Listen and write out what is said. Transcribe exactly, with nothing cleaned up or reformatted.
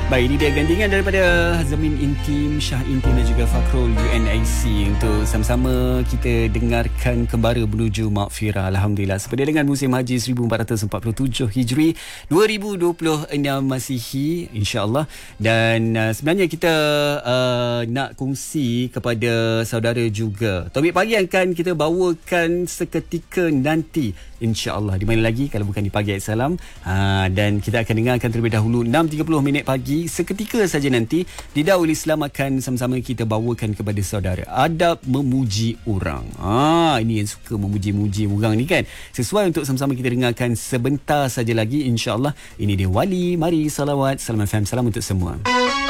Baik, ini dia gandingan daripada Zamin Intim, Shah Intim dan juga Fakrul U N I C untuk sama-sama kita dengarkan kembara menuju Maghfirah. Alhamdulillah, seperti dengan musim haji seribu empat ratus empat puluh tujuh Hijri, dua ribu dua puluh enam Masihi, insya-Allah. Dan uh, sebenarnya kita uh, nak kongsi kepada saudara juga topik pagi yang akan kita bawakan seketika nanti, insya-Allah. Di mana lagi kalau bukan di Pagi Ayat Salam. Ha, dan kita akan dengarkan terlebih dahulu enam tiga puluh minit pagi. Seketika saja nanti di Daul Islam akan sama-sama kita bawakan kepada saudara adab memuji orang. Ah, ini yang suka memuji-muji orang ni kan. Sesuai untuk sama-sama kita dengarkan sebentar saja lagi, insya-Allah. Ini dia Wali. Mari salawat. Salam F M. Salam untuk semua.